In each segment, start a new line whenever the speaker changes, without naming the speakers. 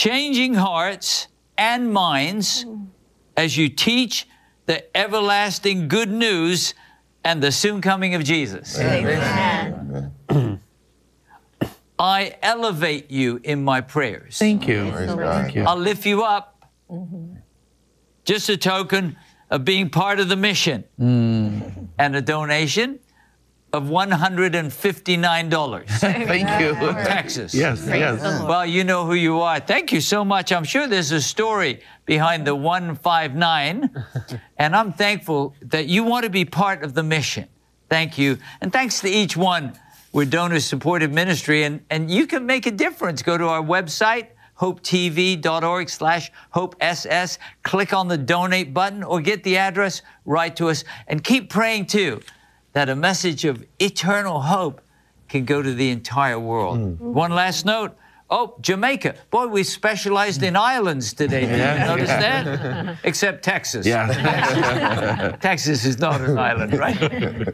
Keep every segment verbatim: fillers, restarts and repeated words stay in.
changing hearts and minds as you teach the everlasting good news and the soon coming of Jesus.
Amen.
Amen. I elevate you in my prayers.
Thank you.
Thank
you.
I'll lift you up. Mm-hmm. Just a token of being part of the mission. Mm. And a donation of one hundred fifty-nine dollars.
Thank you.
Texas.
Yes,
Praise
yes.
Well, you know who you are. Thank you so much. I'm sure there's a story behind the one fifty-nine, and I'm thankful that you want to be part of the mission. Thank you. And thanks to each one. We're donor-supported ministry, and, and you can make a difference. Go to our website, hope t v dot org slash hope s s. Click on the donate button or get the address, write to us, and keep praying, too, that a message of eternal hope can go to the entire world. Mm. One last note. Oh, Jamaica. Boy, we specialized in islands today. Did you notice that? Except Texas.
Yeah.
Texas is not an island, right?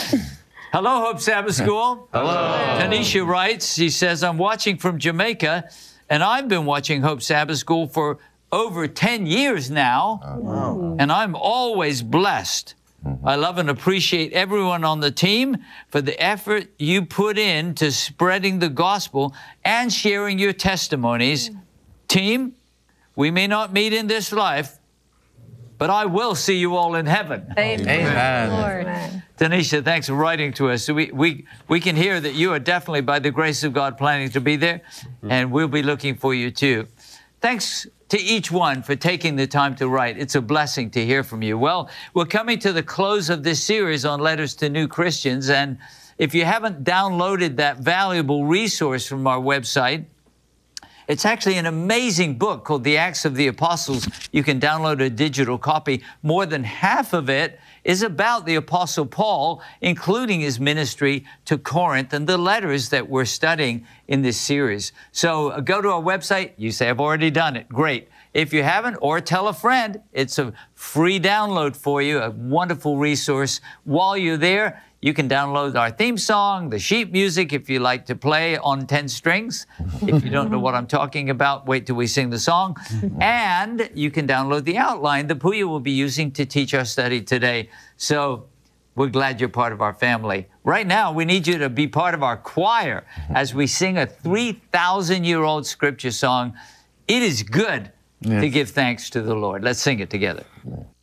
Hello, Hope Sabbath School.
Hello.
Tanisha writes, she says, I'm watching from Jamaica, and I've been watching Hope Sabbath School for over ten years now, oh, wow. and I'm always blessed. Mm-hmm. I love and appreciate everyone on the team for the effort you put in to spreading the gospel and sharing your testimonies. Mm-hmm. Team, we may not meet in this life, but I will see you all in heaven.
Amen.
Amen.
Lord.
Tanisha, thanks for writing to us. So we, we, we can hear that you are definitely, by the grace of God, planning to be there, mm-hmm. and we'll be looking for you too. Thanks to each one for taking the time to write. It's a blessing to hear from you. Well, we're coming to the close of this series on Letters to New Christians, and if you haven't downloaded that valuable resource from our website, it's actually an amazing book called The Acts of the Apostles. You can download a digital copy. More than half of it is about the Apostle Paul, including his ministry to Corinth and the letters that we're studying in this series. So uh, go to our website. You say, I've already done it. Great. If you haven't, or tell a friend, it's a free download for you, a wonderful resource. While you're there, you can download our theme song, the sheet music, if you like to play on ten strings. If you don't know what I'm talking about, wait till we sing the song. And you can download the outline that Puya will be using to teach our study today. So we're glad you're part of our family. Right now, we need you to be part of our choir as we sing a three thousand year old scripture song. It is good yes. to give thanks to the Lord. Let's sing it together.